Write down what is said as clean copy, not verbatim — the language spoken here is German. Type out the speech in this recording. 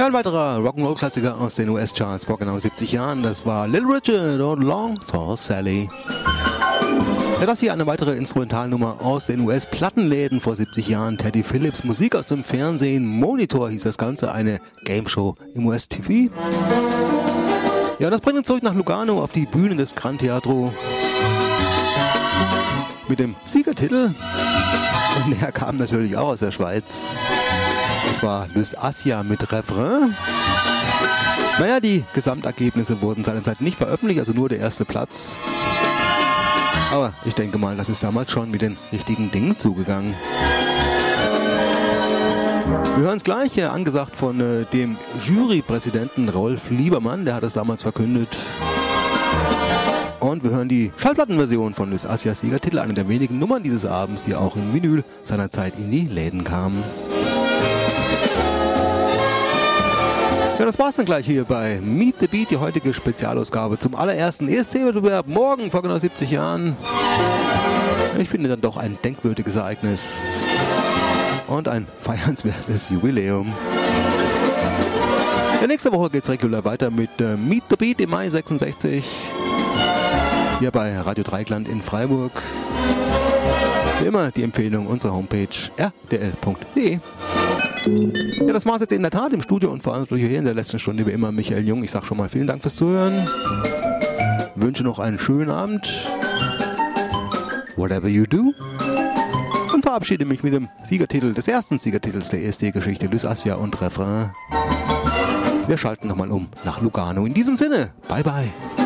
Ja, ein weiterer Rock'n'Roll-Klassiker aus den US-Charts vor genau 70 Jahren. Das war Little Richard und Long Tall Sally. Ja, das hier eine weitere Instrumentalnummer aus den US-Plattenläden vor 70 Jahren. Teddy Phillips, Musik aus dem Fernsehen. Monitor hieß das Ganze, eine Game-Show im US-TV. Ja, das bringt uns zurück nach Lugano auf die Bühne des Gran Teatro mit dem Siegertitel. Und der kam natürlich auch aus der Schweiz. Das war Lys Assia mit Refrain. Naja, die Gesamtergebnisse wurden seinerzeit nicht veröffentlicht, also nur der erste Platz. Aber ich denke mal, das ist damals schon mit den richtigen Dingen zugegangen. Wir hören es gleich, angesagt von dem Jurypräsidenten Rolf Liebermann, der hat es damals verkündet. Und wir hören die Schallplattenversion von Lys Assias Siegertitel, eine der wenigen Nummern dieses Abends, die auch in Vinyl seinerzeit in die Läden kamen. Ja, das war's dann gleich hier bei Meet the Beat, die heutige Spezialausgabe zum allerersten ESC-Wettbewerb morgen vor genau 70 Jahren. Ich finde dann doch ein denkwürdiges Ereignis und ein feiernswertes Jubiläum. Ja, nächste Woche geht's regulär weiter mit Meet the Beat im Mai 66 hier bei Radio Dreieckland in Freiburg. Wie immer die Empfehlung unserer Homepage rdl.de. Ja, das war's jetzt in der Tat im Studio und vor allem hier in der letzten Stunde wie immer Michael Jung. Ich sag schon mal vielen Dank fürs Zuhören. Wünsche noch einen schönen Abend. Whatever you do. Und verabschiede mich mit dem Siegertitel des ersten Siegertitels der ESC-Geschichte, Lys Assia und Refrain. Wir schalten nochmal um nach Lugano. In diesem Sinne, bye bye.